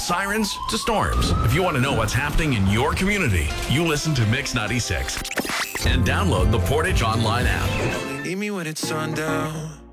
sirens to storms. If you want to know what's happening in your community, you listen to Mix 96 and download the Portage Online app. Need me when it's sundown.